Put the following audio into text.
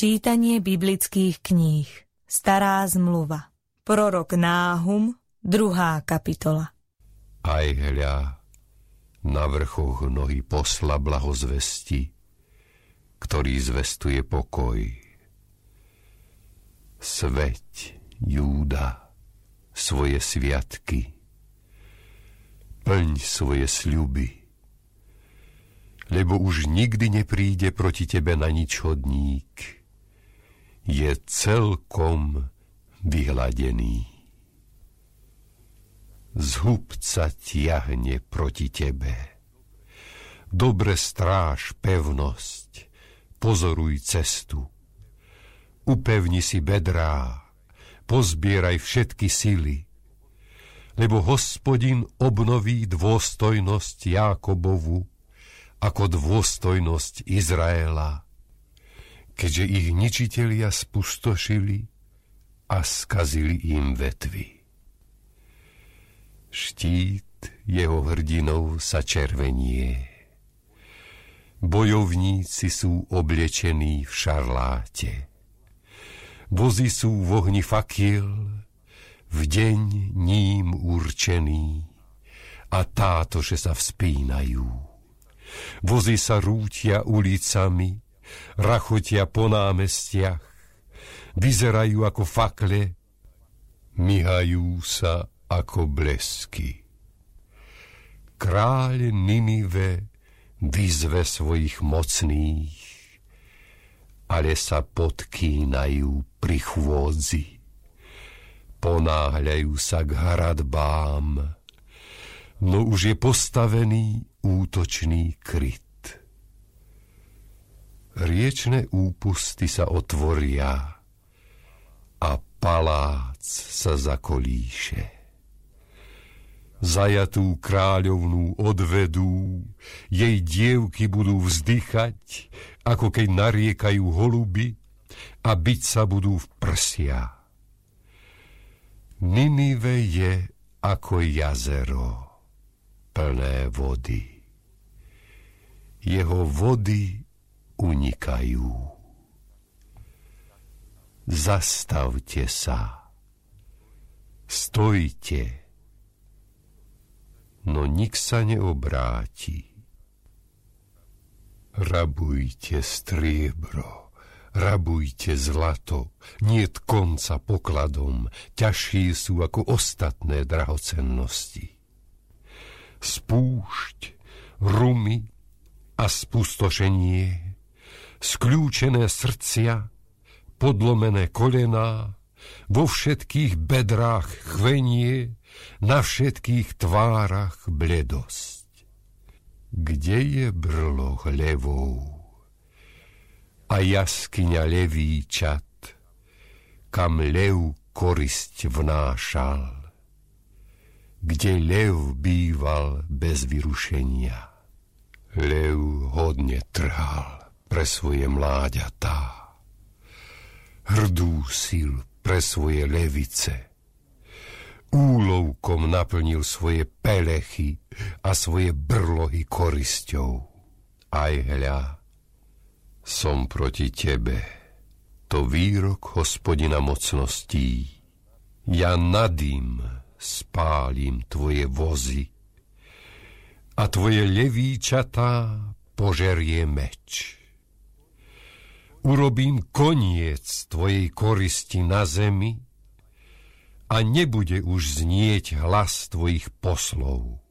Čítanie biblických kníh. Stará zmluva. Prorok Náhum, 2. kapitola. Aj hľa, na vrchoch nohy posla blahozvesti, ktorý zvestuje pokoj. Sveť, Júda, svoje sviatky, plň svoje sľuby, lebo už nikdy nepríde proti tebe na ničhodník. Je celkom vyhladený. Z hubca tiahne proti tebe. Dobre stráž pevnosť, pozoruj cestu. Upevni si bedrá, pozbieraj všetky sily, lebo Hospodin obnoví dôstojnosť Jákobovu ako dôstojnosť Izraela, keďže ich ničitelia spustošili a skazili im vetvy. Štít jeho hrdinov sa červenie. Bojovníci sú oblečení v šarláte. Vozy sú v ohni fakiel, v deň ním určený, a tátože sa vzpínajú. Vozy sa rútia ulicami, rachotia po námestiach, vyzerajú ako fakle, myhajú sa ako blesky. Kráľ Ninive vyzve svojich mocných, ale sa podkýnajú pri chôdzi. Ponáhľajú sa k hradbám, no už je postavený útočný kryt. Riečne úpusty sa otvoria a palác sa zakolíše. Zajatú kráľovnú odvedú, jej dievky budú vzdychať, ako keď nariekajú holuby, a biť sa budú v prsia. Ninive je ako jazero, plné vody. Jeho vody unikajú. Zastavte sa. Stojte. No nik sa neobráti. Rabujte striebro, rabujte zlato, niet konca pokladom, ťažšie sú ako ostatné drahocennosti. Spúšť, rumy a spustošenie, skľúčené srdcia, podlomené kolená, vo všetkých bedrách chvenie, na všetkých tvárach bledosť. Kde je brlo levov a jaskyňa levíčat, kam lev korisť vnášal, kde lev býval bez vyrušenia. Lev hodne trhal pre svoje mláďatá, hrdú sil pre svoje levice, úlovkom naplnil svoje pelechy a svoje brlohy korisťou. Aj hľa, som proti tebe, to výrok Hospodina mocností. Ja nadým spálim tvoje vozy a tvoje levíčatá požerie meč. Urobím koniec tvojej koristi na zemi a nebude už znieť hlas tvojich poslov.